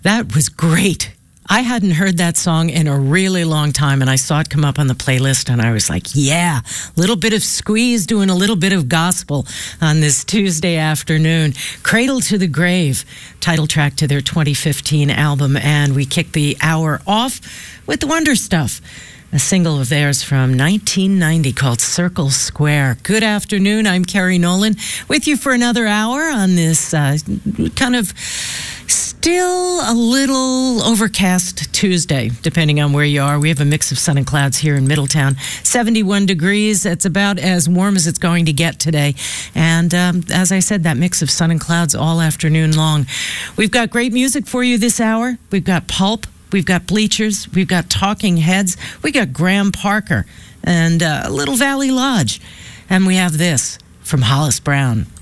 That was great. I hadn't heard that song in a really long time, and I saw it come up on the playlist, and I was like, yeah, little bit of Squeeze doing a little bit of gospel on this Tuesday afternoon. Cradle to the Grave, title track to their 2015 album, and we kick the hour off with the Wonder Stuff, a single of theirs from 1990 called Circle Square. Good afternoon, I'm Carrie Nolan, with you for another hour on this kind of still a little overcast Tuesday, depending on where you are. We have a mix of sun and clouds here in Middletown. 71 degrees. It's about as warm as it's going to get today. And as I said, that mix of sun and clouds all afternoon long. We've got great music for you this hour. We've got Pulp. We've got Bleachers. We've got Talking Heads. We got Graham Parker and Little Valley Lodge. And we have this from Hollis Brown.